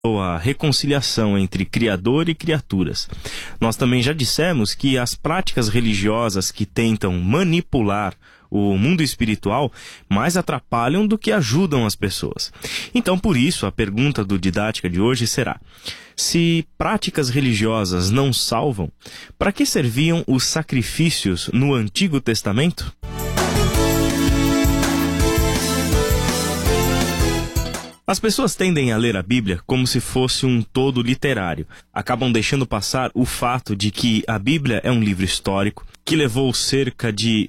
a reconciliação entre Criador e criaturas. Nós também já dissemos que as práticas religiosas que tentam manipular o mundo espiritual mais atrapalham do que ajudam as pessoas. Então, por isso, a pergunta do Didática de hoje será: se práticas religiosas não salvam, para que serviam os sacrifícios no Antigo Testamento? As pessoas tendem a ler a Bíblia como se fosse um todo literário. Acabam deixando passar o fato de que a Bíblia é um livro histórico que levou cerca de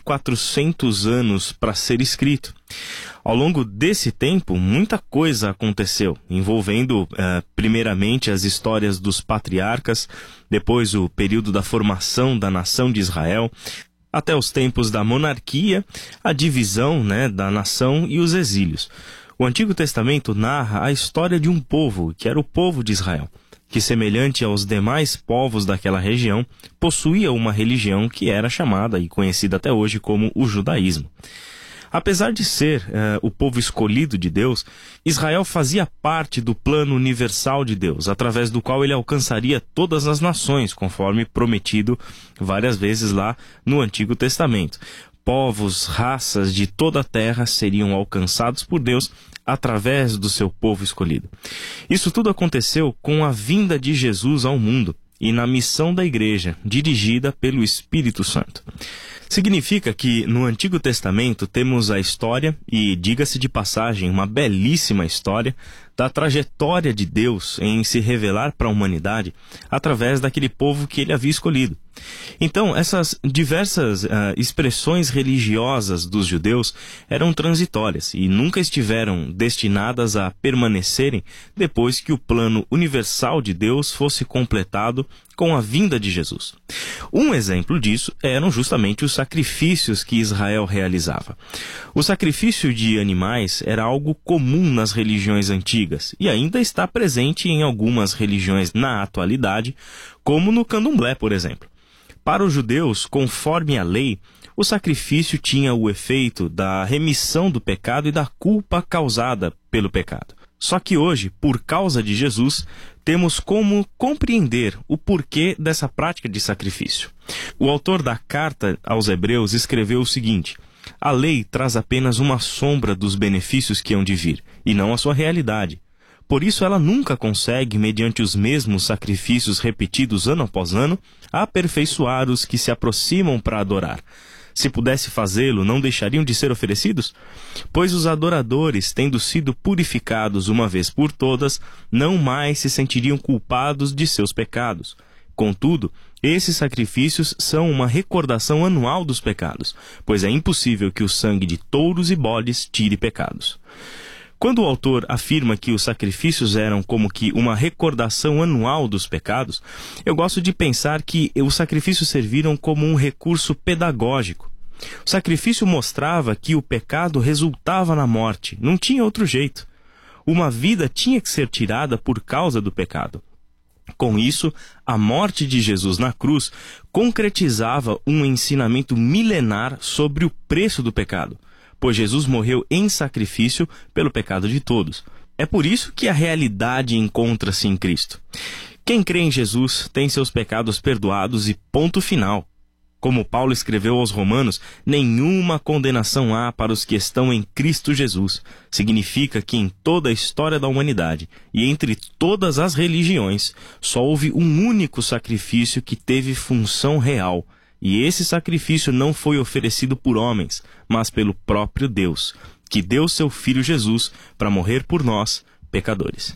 1.400 anos para ser escrito. Ao longo desse tempo, muita coisa aconteceu, envolvendo primeiramente as histórias dos patriarcas, depois o período da formação da nação de Israel, até os tempos da monarquia, a divisão, da nação e os exílios. O Antigo Testamento narra a história de um povo, que era o povo de Israel, que, semelhante aos demais povos daquela região, possuía uma religião que era chamada e conhecida até hoje como o judaísmo. Apesar de ser o povo escolhido de Deus, Israel fazia parte do plano universal de Deus, através do qual ele alcançaria todas as nações, conforme prometido várias vezes lá no Antigo Testamento. Povos, raças de toda a terra seriam alcançados por Deus através do seu povo escolhido. Isso tudo aconteceu com a vinda de Jesus ao mundo e na missão da igreja, dirigida pelo Espírito Santo. Significa que no Antigo Testamento temos a história, e diga-se de passagem, uma belíssima história, da trajetória de Deus em se revelar para a humanidade através daquele povo que ele havia escolhido. Então, essas diversas expressões religiosas dos judeus eram transitórias e nunca estiveram destinadas a permanecerem depois que o plano universal de Deus fosse completado com a vinda de Jesus. Um exemplo disso eram justamente os sacrifícios que Israel realizava. O sacrifício de animais era algo comum nas religiões antigas e ainda está presente em algumas religiões na atualidade, como no candomblé, por exemplo. Para os judeus, conforme a lei, o sacrifício tinha o efeito da remissão do pecado e da culpa causada pelo pecado. Só que hoje, por causa de Jesus, temos como compreender o porquê dessa prática de sacrifício. O autor da carta aos Hebreus escreveu o seguinte: a lei traz apenas uma sombra dos benefícios que hão de vir, e não a sua realidade. Por isso ela nunca consegue, mediante os mesmos sacrifícios repetidos ano após ano, aperfeiçoar os que se aproximam para adorar. Se pudesse fazê-lo, não deixariam de ser oferecidos? Pois os adoradores, tendo sido purificados uma vez por todas, não mais se sentiriam culpados de seus pecados. Contudo, esses sacrifícios são uma recordação anual dos pecados, pois é impossível que o sangue de touros e bodes tire pecados. Quando o autor afirma que os sacrifícios eram como que uma recordação anual dos pecados, eu gosto de pensar que os sacrifícios serviram como um recurso pedagógico. O sacrifício mostrava que o pecado resultava na morte, não tinha outro jeito. Uma vida tinha que ser tirada por causa do pecado. Com isso, a morte de Jesus na cruz concretizava um ensinamento milenar sobre o preço do pecado, pois Jesus morreu em sacrifício pelo pecado de todos. É por isso que a realidade encontra-se em Cristo. Quem crê em Jesus tem seus pecados perdoados e ponto final. Como Paulo escreveu aos Romanos, nenhuma condenação há para os que estão em Cristo Jesus. Significa que em toda a história da humanidade e entre todas as religiões, só houve um único sacrifício que teve função real. E esse sacrifício não foi oferecido por homens, mas pelo próprio Deus, que deu seu Filho Jesus para morrer por nós, pecadores.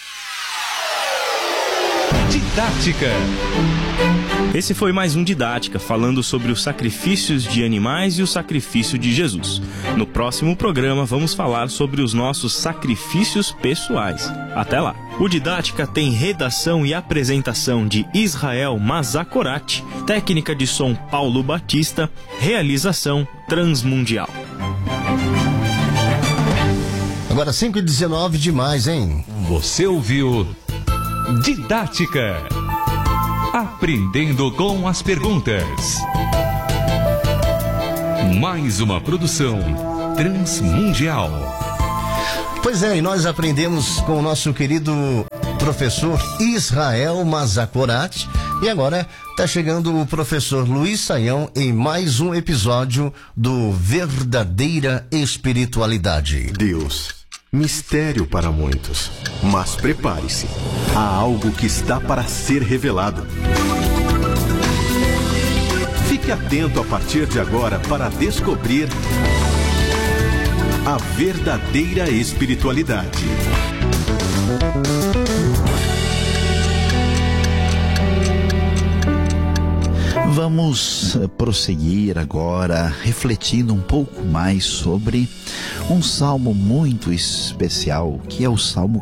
Didática. Esse foi mais um Didática, falando sobre os sacrifícios de animais e o sacrifício de Jesus. No próximo programa vamos falar sobre os nossos sacrifícios pessoais. Até lá! O Didática tem redação e apresentação de Israel Mazakorati, técnica de som Paulo Batista, realização Transmundial. Agora 5h19 demais, hein? Você ouviu Didática. Aprendendo com as perguntas. Mais uma produção Transmundial. Pois é, e nós aprendemos com o nosso querido professor Israel Mazakorati. E agora está chegando o professor Luiz Saião em mais um episódio do Verdadeira Espiritualidade. Deus, mistério para muitos, mas prepare-se, há algo que está para ser revelado. Fique atento a partir de agora para descobrir a verdadeira espiritualidade. Vamos prosseguir agora refletindo um pouco mais sobre um salmo muito especial, que é o Salmo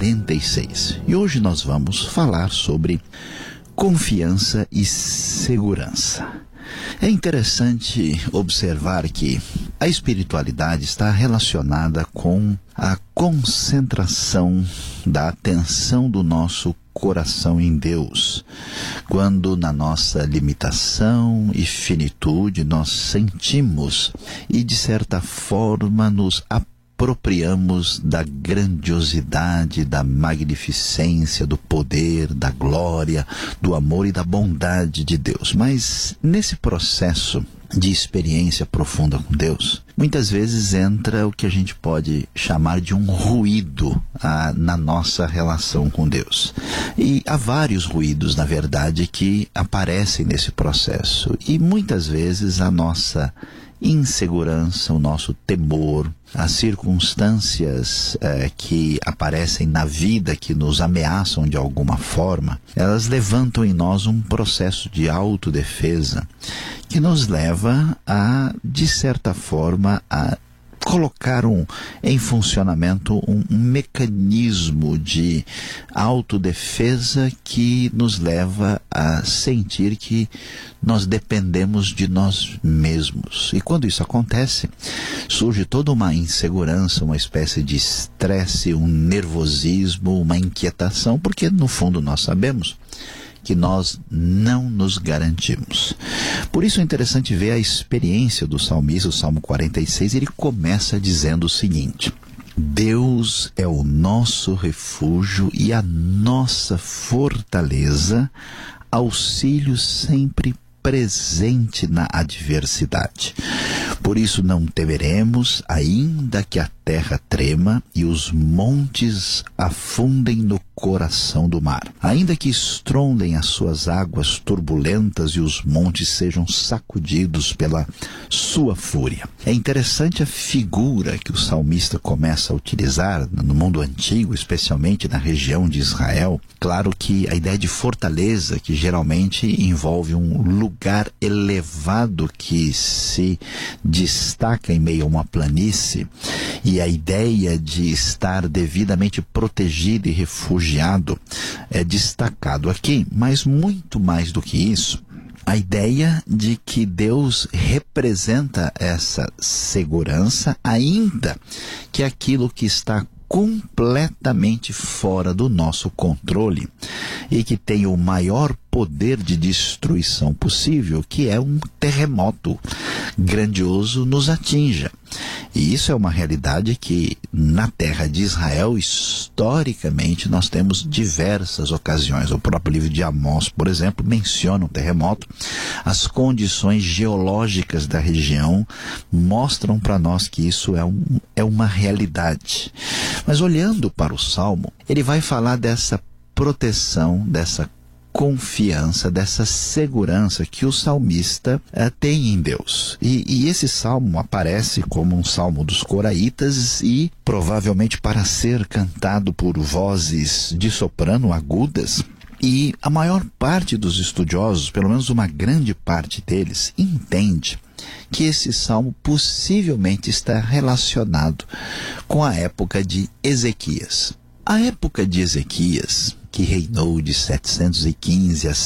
46. E hoje nós vamos falar sobre confiança e segurança. É interessante observar que a espiritualidade está relacionada com a concentração da atenção do nosso coração em Deus, quando na nossa limitação e finitude nós sentimos e de certa forma nos apropriamos da grandiosidade, da magnificência, do poder, da glória, do amor e da bondade de Deus. Mas nesse processo de experiência profunda com Deus, muitas vezes entra o que a gente pode chamar de um ruído na nossa relação com Deus. E há vários ruídos, na verdade, que aparecem nesse processo. E muitas vezes a nossa insegurança, o nosso temor, as circunstâncias que aparecem na vida, que nos ameaçam de alguma forma, elas levantam em nós um processo de autodefesa que nos leva a, de certa forma, a colocar em funcionamento um mecanismo de autodefesa que nos leva a sentir que nós dependemos de nós mesmos. E quando isso acontece, surge toda uma insegurança, uma espécie de estresse, um nervosismo, uma inquietação, porque no fundo nós sabemos que nós não nos garantimos. Por isso é interessante ver a experiência do salmista, o Salmo 46, ele começa dizendo o seguinte: Deus é o nosso refúgio e a nossa fortaleza, auxílio sempre presente na adversidade. Por isso não temeremos, ainda que a terra trema e os montes afundem no coração do mar. Ainda que estrondem as suas águas turbulentas e os montes sejam sacudidos pela sua fúria. É interessante a figura que o salmista começa a utilizar no mundo antigo, especialmente na região de Israel. Claro que a ideia de fortaleza, que geralmente envolve um lugar elevado que se destaca em meio a uma planície, e a ideia de estar devidamente protegido e refugiado é destacado aqui, mas muito mais do que isso, a ideia de que Deus representa essa segurança, ainda que aquilo que está completamente fora do nosso controle e que tem o maior poder de destruição possível, que é um terremoto grandioso, nos atinja. E isso é uma realidade que na terra de Israel, historicamente, nós temos diversas ocasiões. O próprio livro de Amós, por exemplo, menciona um terremoto. As condições geológicas da região mostram para nós que isso é uma realidade. Mas olhando para o Salmo, ele vai falar dessa proteção, dessa confiança, dessa segurança que o salmista tem em Deus. E esse salmo aparece como um salmo dos coraitas e provavelmente para ser cantado por vozes de soprano agudas. E a maior parte dos estudiosos, pelo menos uma grande parte deles, entende que esse salmo possivelmente está relacionado com a época de Ezequias. A época de Ezequias, que reinou de 715 a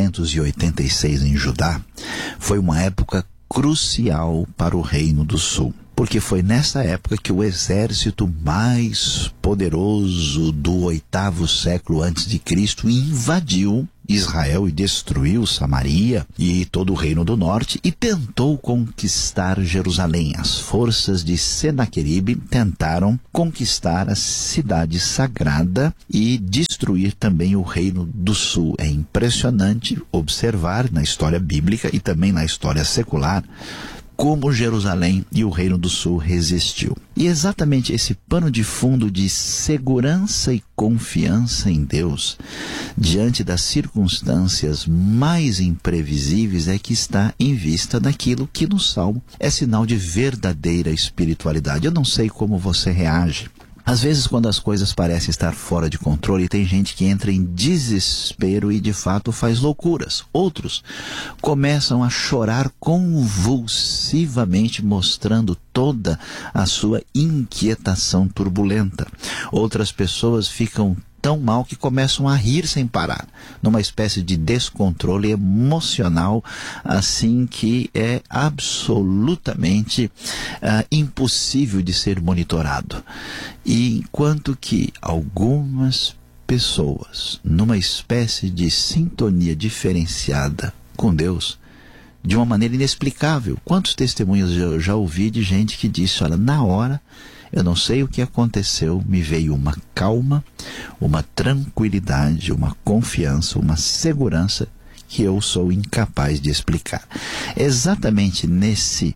686 em Judá, foi uma época crucial para o Reino do Sul, porque foi nessa época que o exército mais poderoso do 8º século a.C. invadiu Israel e destruiu Samaria e todo o reino do norte e tentou conquistar Jerusalém. As forças de Senaqueribe tentaram conquistar a cidade sagrada e destruir também o reino do sul. É impressionante observar na história bíblica e também na história secular como Jerusalém e o Reino do Sul resistiu. E exatamente esse pano de fundo de segurança e confiança em Deus, diante das circunstâncias mais imprevisíveis, é que está em vista daquilo que no Salmo é sinal de verdadeira espiritualidade. Eu não sei como você reage. Às vezes, quando as coisas parecem estar fora de controle, tem gente que entra em desespero e, de fato, faz loucuras. Outros começam a chorar convulsivamente, mostrando toda a sua inquietação turbulenta. Outras pessoas ficam tão mal que começam a rir sem parar, numa espécie de descontrole emocional, assim que é absolutamente impossível de ser monitorado. E enquanto que algumas pessoas, numa espécie de sintonia diferenciada com Deus, de uma maneira inexplicável. Quantos testemunhos eu já ouvi de gente que disse, olha, na hora, eu não sei o que aconteceu, me veio uma calma, uma tranquilidade, uma confiança, uma segurança que eu sou incapaz de explicar. Exatamente nesse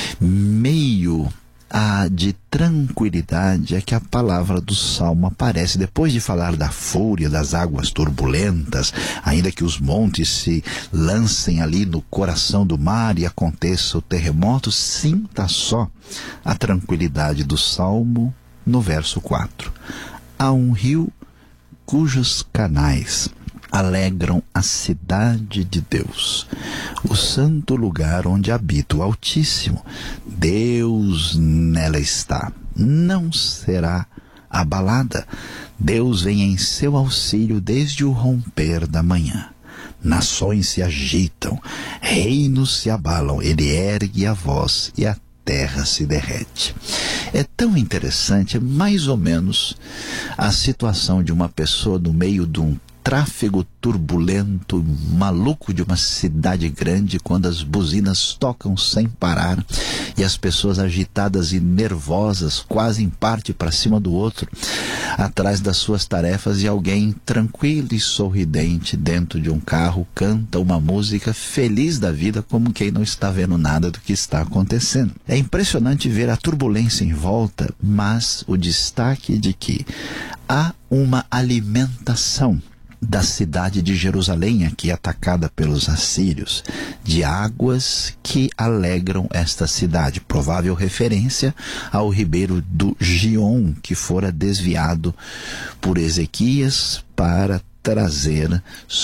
meio de tranquilidade é que a palavra do Salmo aparece. Depois de falar da fúria, das águas turbulentas, ainda que os montes se lancem ali no coração do mar e aconteça o terremoto, sinta só a tranquilidade do Salmo no verso 4. Há um rio cujos canais alegram a cidade de Deus, o santo lugar onde habita o Altíssimo. Deus nela está, não será abalada. Deus vem em seu auxílio desde o romper da manhã. Nações se agitam, reinos se abalam, ele ergue a voz e a terra se derrete. É tão interessante, é mais ou menos a situação de uma pessoa no meio de um tráfego turbulento, maluco de uma cidade grande, quando as buzinas tocam sem parar e as pessoas agitadas e nervosas, quase em parte para cima do outro, atrás das suas tarefas, e alguém tranquilo e sorridente dentro de um carro canta uma música feliz da vida, como quem não está vendo nada do que está acontecendo. É impressionante ver a turbulência em volta, mas o destaque de que há uma alimentação da cidade de Jerusalém, aqui atacada pelos assírios, de águas que alegram esta cidade. Provável referência ao ribeiro do Gion, que fora desviado por Ezequias para trazer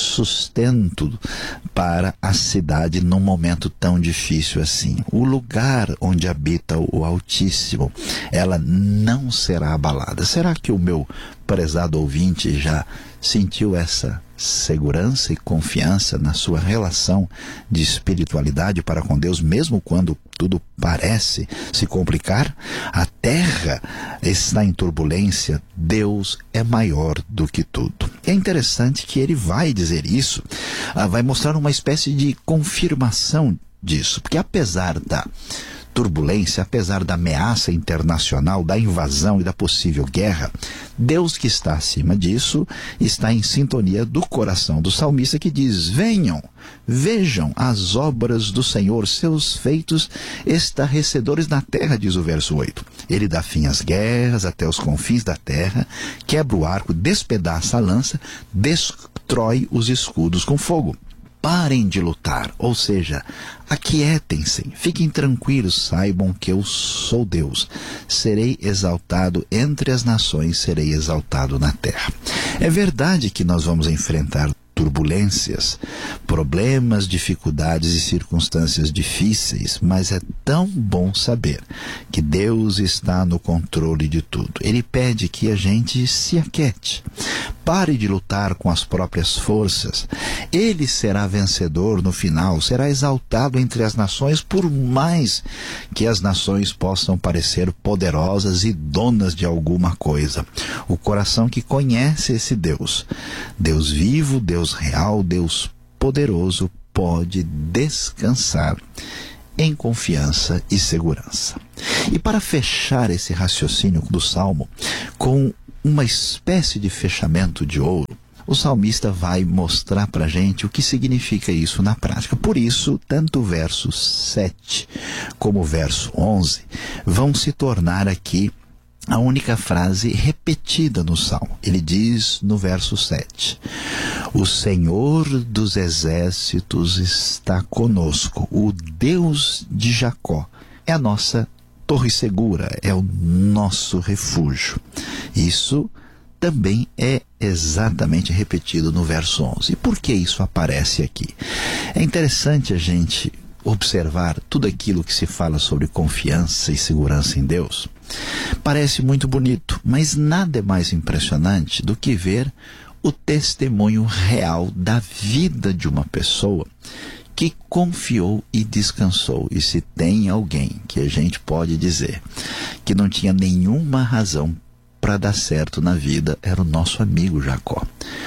sustento para a cidade num momento tão difícil assim. O lugar onde habita o Altíssimo, ela não será abalada. Será que o meu prezado ouvinte já sentiu essa segurança e confiança na sua relação de espiritualidade para com Deus, mesmo quando tudo parece se complicar? A terra está em turbulência, Deus é maior do que tudo. É interessante que ele vai dizer isso, vai mostrar uma espécie de confirmação disso, porque apesar da turbulência, apesar da ameaça internacional, da invasão e da possível guerra, Deus, que está acima disso, está em sintonia do coração do salmista, que diz: venham, vejam as obras do Senhor, seus feitos estarrecedores na terra, diz o verso 8. Ele dá fim às guerras até os confins da terra, quebra o arco, despedaça a lança, destrói os escudos com fogo. Parem de lutar, ou seja, aquietem-se, fiquem tranquilos, saibam que eu sou Deus. Serei exaltado entre as nações, serei exaltado na terra. É verdade que nós vamos enfrentar turbulências, problemas, dificuldades e circunstâncias difíceis, mas é tão bom saber que Deus está no controle de tudo. Ele pede que a gente se aquiete, pare de lutar com as próprias forças. Ele será vencedor no final, será exaltado entre as nações, por mais que as nações possam parecer poderosas e donas de alguma coisa. O coração que conhece esse Deus, Deus vivo, Deus real, Deus poderoso, pode descansar em confiança e segurança. E para fechar esse raciocínio do Salmo com uma espécie de fechamento de ouro, o salmista vai mostrar para a gente o que significa isso na prática. Por isso, tanto o verso 7 como o verso 11 vão se tornar aqui a única frase repetida no Salmo. Ele diz no verso 7: o Senhor dos exércitos está conosco, o Deus de Jacó é a nossa torre segura, é o nosso refúgio. Isso também é exatamente repetido no verso 11. E por que isso aparece aqui? É interessante a gente observar tudo aquilo que se fala sobre confiança e segurança em Deus. Parece muito bonito, mas nada é mais impressionante do que ver o testemunho real da vida de uma pessoa que confiou e descansou. E se tem alguém que a gente pode dizer que não tinha nenhuma razão para dar certo na vida, era o nosso amigo Jacó.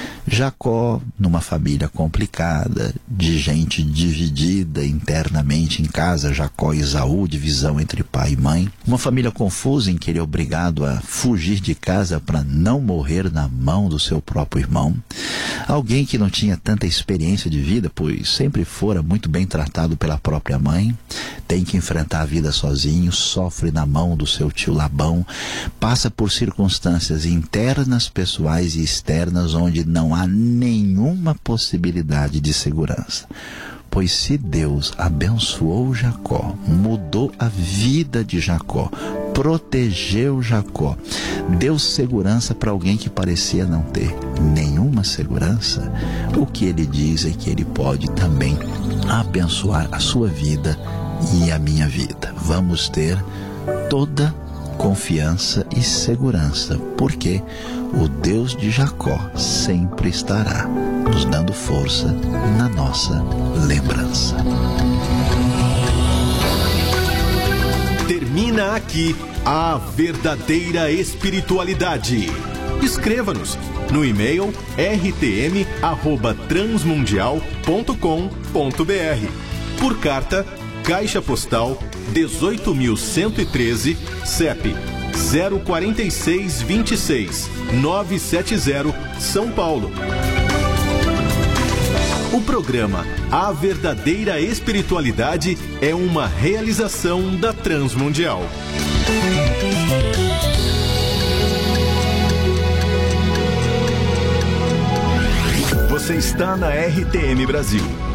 Jacó, numa família complicada, de gente dividida internamente em casa, Jacó e Esaú, divisão entre pai e mãe. Uma família confusa em que ele é obrigado a fugir de casa para não morrer na mão do seu próprio irmão. Alguém que não tinha tanta experiência de vida, pois sempre fora muito bem tratado pela própria mãe, tem que enfrentar a vida sozinho, sofre na mão do seu tio Labão, passa por circunstâncias internas, pessoais e externas onde não há nenhuma possibilidade de segurança. Pois se Deus abençoou Jacó, mudou a vida de Jacó, protegeu Jacó, deu segurança para alguém que parecia não ter nenhuma segurança, o que ele diz é que ele pode também abençoar a sua vida e a minha vida. Vamos ter toda confiança e segurança, porque o Deus de Jacó sempre estará nos dando força na nossa lembrança. Termina aqui a verdadeira espiritualidade. Escreva-nos no e-mail rtm@transmundial.com.br. Por carta, Caixa Postal 18.113, CEP 04626 970, São Paulo. O programa A Verdadeira Espiritualidade é uma realização da Transmundial. Você está na RTM Brasil.